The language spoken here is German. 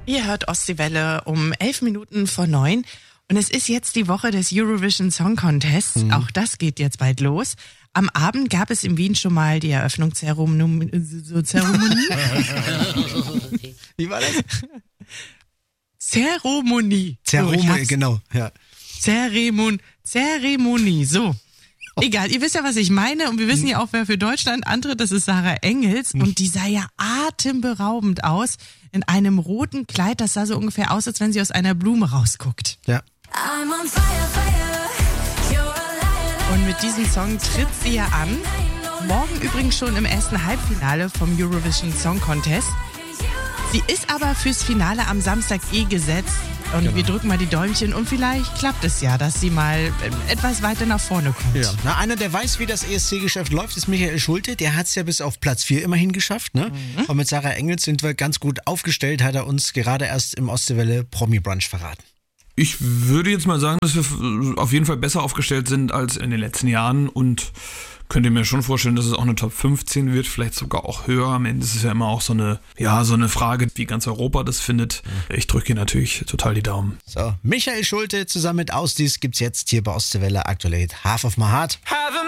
Ihr hört Ostseewelle um 11 Minuten vor 9 und es ist jetzt die Woche des Eurovision Song Contests. Auch das geht jetzt bald los. Am Abend gab es in Wien schon mal die Eröffnungszeremonie. Wie war das? Zeremonie, genau, ja. Zeremonie, so. Egal, ihr wisst ja, was ich meine und wir wissen ja auch, wer für Deutschland antritt, das ist Sarah Engels und die sah ja atemberaubend aus in einem roten Kleid, das sah so ungefähr aus, als wenn sie aus einer Blume rausguckt. Ja. Und mit diesem Song tritt sie ja an, morgen übrigens schon im ersten Halbfinale vom Eurovision Song Contest. Sie ist aber fürs Finale am Samstag gesetzt. Und wir drücken mal die Däumchen und vielleicht klappt es ja, dass sie mal etwas weiter nach vorne kommt. Ja. Na, einer, der weiß, wie das ESC-Geschäft läuft, ist Michael Schulte. Der hat es ja bis auf Platz 4 immerhin geschafft. Ne? Und mit Sarah Engels sind wir ganz gut aufgestellt, hat er uns gerade erst im Ostseewelle Promi-Brunch verraten. Ich würde jetzt mal sagen, dass wir auf jeden Fall besser aufgestellt sind als in den letzten Jahren und könnte mir schon vorstellen, dass es auch eine Top 15 wird, vielleicht sogar auch höher. Am Ende ist es ja immer auch so eine Frage, wie ganz Europa das findet. Ich drücke natürlich total die Daumen. So, Michael Schulte zusammen mit Ausdies gibt's jetzt hier bei Ostseewelle aktuell Half of My Heart.